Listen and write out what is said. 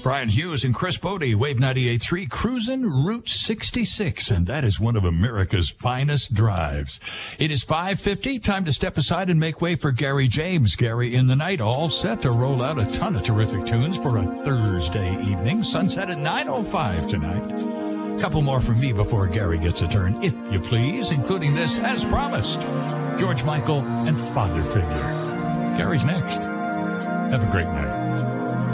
Brian Hughes and Chris Bodie, Wave 98.3, cruising Route 66, and that is one of America's finest drives. It is 5:50, time to step aside and make way for Gary James. Gary in the Night, all set to roll out a ton of terrific tunes for a Thursday evening. Sunset at 9:05 tonight. Couple more from me before Gary gets a turn, if you please, including this, as promised, George Michael and Father Figure. Gary's next. Have a great night.